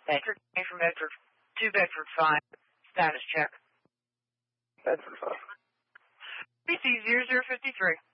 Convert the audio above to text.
Bedford from Bedford. 2 Bedford 5. Status check. Bedford 5. BC 0053.